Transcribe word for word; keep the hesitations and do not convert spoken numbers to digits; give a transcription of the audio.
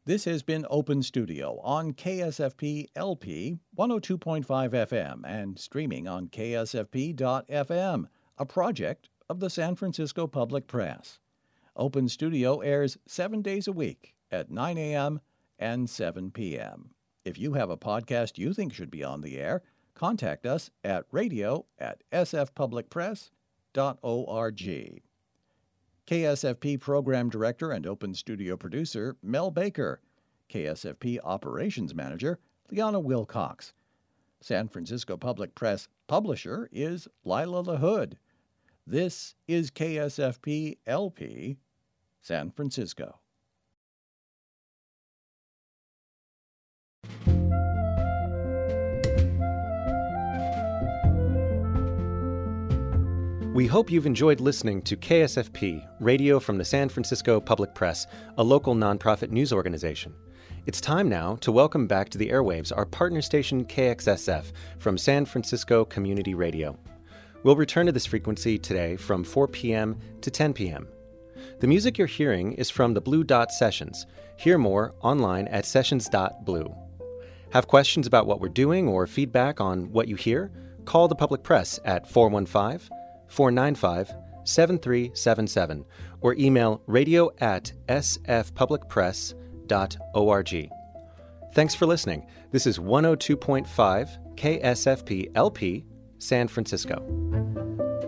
This has been Open Studio on K S F P L P one oh two point five F M and streaming on K S F P dot F M, a project of the San Francisco Public Press. Open Studio airs seven days a week at nine a.m. and seven p.m. If you have a podcast you think should be on the air, contact us at radio at s f public press dot org. K S F P Program Director and Open Studio Producer Mel Baker. K S F P Operations Manager Liana Wilcox. San Francisco Public Press Publisher is Lila LaHood. This is K S F P L P, San Francisco. We hope you've enjoyed listening to K S F P, radio from the San Francisco Public Press, a local nonprofit news organization. It's time now to welcome back to the airwaves our partner station K X S F from San Francisco Community Radio. We'll return to this frequency today from four p.m. to ten p.m. The music you're hearing is from the Blue Dot Sessions. Hear more online at sessions dot blue. Have questions about what we're doing or feedback on what you hear? Call the Public Press at four one five, four nine five, seven three seven seven or email radio at s f public press dot org. Thanks for listening. This is one oh two point five K S F P L P, San Francisco.